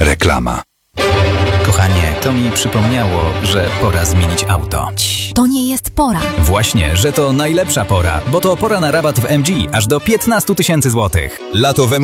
Reklama. Kochanie, to mi przypomniało, że pora zmienić auto. To nie jest pora. Właśnie, że to najlepsza pora, bo to pora na rabat w MG aż do 15 000 złotych. Lato w MG